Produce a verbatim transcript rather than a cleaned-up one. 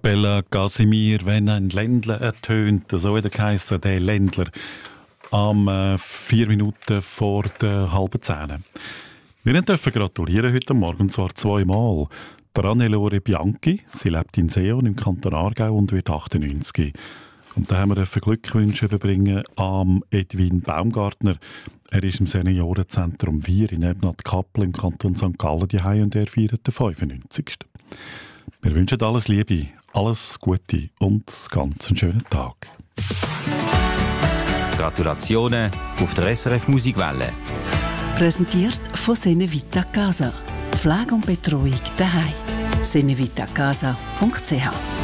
Bella Casimir, wenn ein Ländler ertönt, so hat er geheissen, der Ländler, am äh, vier Minuten vor der halben Zehn. Wir dürfen gratulieren heute Morgen, und zwar zweimal. Der Annelore Bianchi, sie lebt in Seeon im Kanton Aargau und wird achtundneunzig. Und da haben wir Glückwünsche überbringen am Edwin Baumgartner. Er ist im Seniorenzentrum Wir in Ebnat-Kappel im Kanton Sankt Gallen daheim und er feiert den fünfundneunzigsten. Wir wünschen alles Liebe, alles Gute und einen ganz schönen Tag. Gratulationen auf der S R F Musikwelle. Präsentiert von Senevita Casa. Pflege und Betreuung daheim. senevitacasa punkt c h